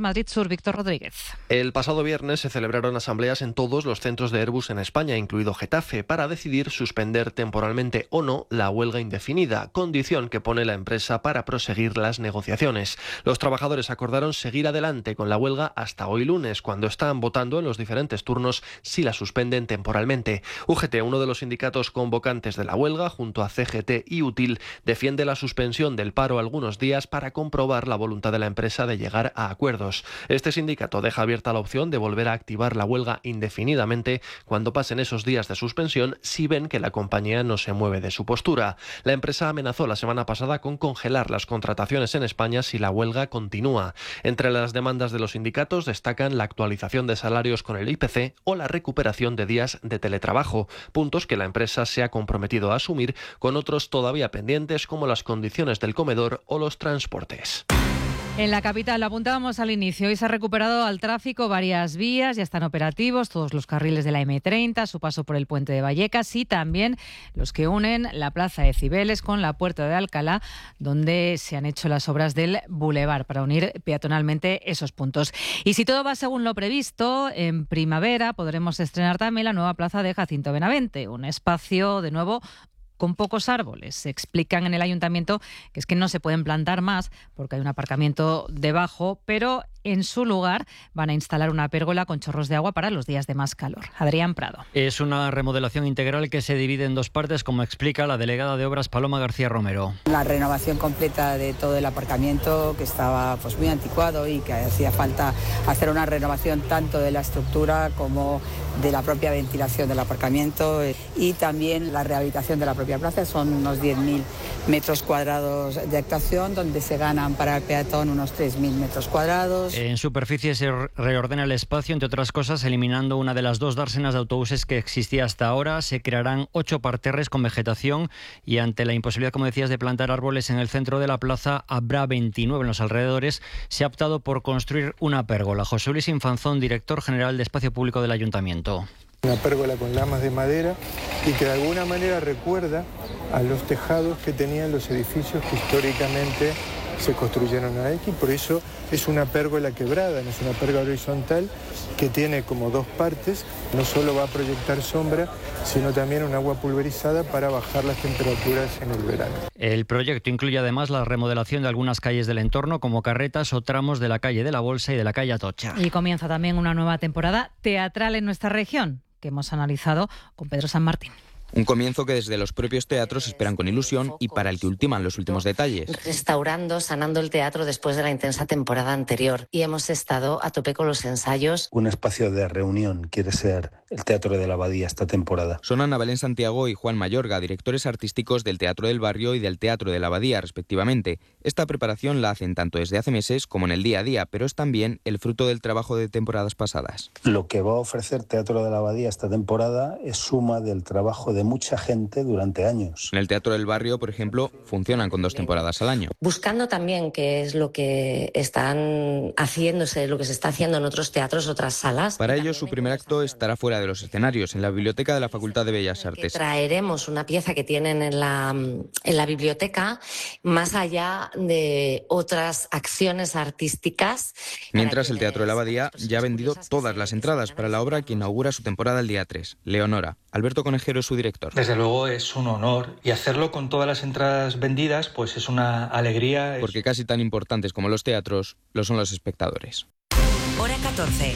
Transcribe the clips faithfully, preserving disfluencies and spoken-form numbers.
Madrid Sur, Víctor Rodríguez. El pasado viernes se celebraron asambleas en todos los centros de Airbus en España, incluido Getafe, para decidir suspender temporalmente o no la huelga indefinida, condición que pone la empresa para proseguir las negociaciones. Los trabajadores acordaron seguir adelante con la huelga hasta hoy lunes, cuando están votando en los diferentes turnos si la suspenden temporalmente. U G T, uno de los sindicatos convocantes de la huelga, junto a C G T y UTIL, defiende la suspensión del paro algunos días para comprobar la voluntad de la empresa de llegar a acuerdos. Este sindicato deja abierta la opción de volver a activar la huelga indefinidamente cuando pasen esos días de suspensión, si ven que la compañía no se mueve de su postura. La empresa amenazó la semana pasada con congelar las contrataciones en España si la huelga continúa. Entre las demandas de los sindicatos destacan la actualización de salarios con el I P C o la recuperación de días de teletrabajo, puntos que la empresa se ha comprometido a asumir, con otros todavía pendientes como las condiciones del comedor o los transportes. En la capital, lo apuntábamos al inicio, hoy se ha recuperado al tráfico varias vías, ya están operativos todos los carriles de la eme treinta, su paso por el puente de Vallecas y también los que unen la plaza de Cibeles con la Puerta de Alcalá, donde se han hecho las obras del bulevar para unir peatonalmente esos puntos. Y si todo va según lo previsto, en primavera podremos estrenar también la nueva plaza de Jacinto Benavente, un espacio de nuevo con pocos árboles. Se explican en el ayuntamiento que es que no se pueden plantar más porque hay un aparcamiento debajo, pero en su lugar van a instalar una pérgola con chorros de agua para los días de más calor. Adrián Prado. Es una remodelación integral que se divide en dos partes, como explica la delegada de Obras Paloma García Romero. La renovación completa de todo el aparcamiento, que estaba pues muy anticuado y que hacía falta hacer una renovación tanto de la estructura como de la propia ventilación del aparcamiento, y también la rehabilitación de la propia plaza. Son unos diez mil metros cuadrados de actuación, donde se ganan para el peatón unos tres mil metros cuadrados. En superficie se reordena el espacio, entre otras cosas, eliminando una de las dos dársenas de autobuses que existía hasta ahora. Se crearán ocho parterres con vegetación y, ante la imposibilidad, como decías, de plantar árboles en el centro de la plaza, habrá veintinueve en los alrededores. Se ha optado por construir una pérgola. José Luis Infanzón, director general de Espacio Público del Ayuntamiento. Una pérgola con lamas de madera y que de alguna manera recuerda a los tejados que tenían los edificios que históricamente se construyeron aquí. Por eso es una pérgola quebrada, no es una pérgola horizontal, que tiene como dos partes. No solo va a proyectar sombra, sino también un agua pulverizada para bajar las temperaturas en el verano. El proyecto incluye además la remodelación de algunas calles del entorno, como carretas o tramos de la calle de la Bolsa y de la calle Atocha. Y comienza también una nueva temporada teatral en nuestra región, que hemos analizado con Pedro San Martín. Un comienzo que desde los propios teatros esperan con ilusión y para el que ultiman los últimos detalles. Restaurando, sanando el teatro después de la intensa temporada anterior. Y hemos estado a tope con los ensayos. Un espacio de reunión quiere ser el Teatro de la Abadía esta temporada. Son Ana Belén Santiago y Juan Mayorga, directores artísticos del Teatro del Barrio y del Teatro de la Abadía, respectivamente. Esta preparación la hacen tanto desde hace meses como en el día a día, pero es también el fruto del trabajo de temporadas pasadas. Lo que va a ofrecer Teatro de la Abadía esta temporada es suma del trabajo de mucha gente durante años. En el Teatro del Barrio, por ejemplo, funcionan con dos temporadas al año. Buscando también qué es lo que están haciéndose, lo que se está haciendo en otros teatros, otras salas. Para ello, su primer acto estará fuera de los escenarios, en la biblioteca de la Facultad de Bellas Artes. Traeremos una pieza que tienen en la, en la biblioteca, más allá de otras acciones artísticas. Mientras, el Teatro de la Abadía ya ha vendido todas las entradas para la obra que inaugura su temporada el día tres, Leonora. Alberto Conejero es su director. Desde luego es un honor, y hacerlo con todas las entradas vendidas pues es una alegría. Porque casi tan importantes como los teatros lo son los espectadores. Hora catorce.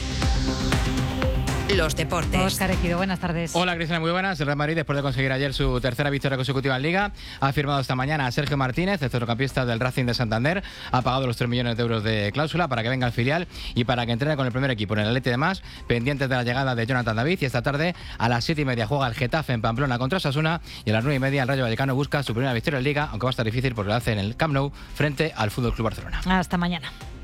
Los deportes. Óscar Ejido, buenas tardes. Hola Cristina, muy buenas. El Real Madrid, después de conseguir ayer su tercera victoria consecutiva en Liga, ha firmado esta mañana a Sergio Martínez, el centrocampista del Racing de Santander. Ha pagado los tres millones de euros de cláusula para que venga al filial y para que entrene con el primer equipo en el Atleti de Mas, pendientes de la llegada de Jonathan David. Y esta tarde a las siete y media juega el Getafe en Pamplona contra Osasuna, y a las nueve y media el Rayo Vallecano busca su primera victoria en Liga, aunque va a estar difícil porque lo hace en el Camp Nou frente al F C Barcelona. Hasta mañana.